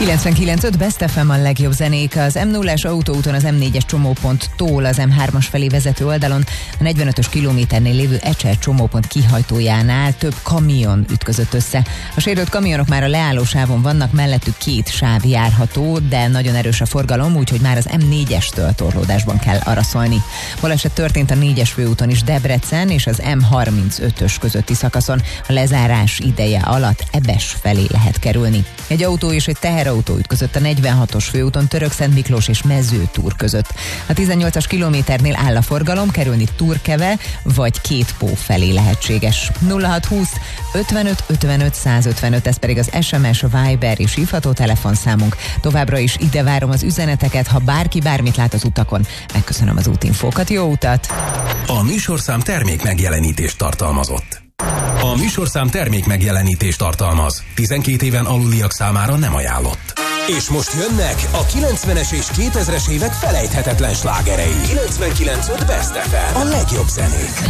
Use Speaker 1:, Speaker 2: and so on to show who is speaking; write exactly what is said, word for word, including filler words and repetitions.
Speaker 1: kilencvenkilenc öt Best ef em a legjobb zenék. Az em nullás autóúton az em négyes csomóponttól az em hármas felé vezető oldalon a negyvenötös kilométernél lévő Ecser csomópont kihajtójánál több kamion ütközött össze. A sérült kamionok már a leállósávon vannak, mellettük két sáv járható, de nagyon erős a forgalom, úgyhogy már az em négyestől torlódásban kell araszolni. Baleset történt a négyes főúton is Debrecen és az em harmincötös közötti szakaszon. A lezárás ideje alatt Ebes felé lehet kerülni. Egy autó és egy teherautó ütközött a negyvenhatos főúton Törökszentmiklós és Mezőtúr között. A tizennyolcas kilométernél áll a forgalom, kerülni Turkeve vagy Kétpó felé lehetséges. nulla hat húsz ötvenöt ötvenöt százötvenöt, ez pedig az es em es, Viber és hívható telefonszámunk. Továbbra is ide várom az üzeneteket, ha bárki bármit lát az utakon. Megköszönöm az útinfókat, jó utat!
Speaker 2: A műsorszám termék megjelenítést tartalmazott. A műsorszám termék megjelenítést tartalmaz. tizenkét éven aluliak számára nem ajánlott. És most jönnek a kilencvenes és kétezres évek felejthetetlen slágerei. kilencvenkilenc öt Best ef em, a legjobb zenék.